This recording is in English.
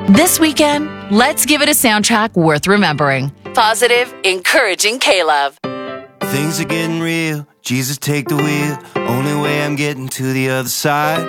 This weekend, let's give it a soundtrack worth remembering. Positive, encouraging K-Love. Things are getting real. Jesus, take the wheel. Only way I'm getting to the other side.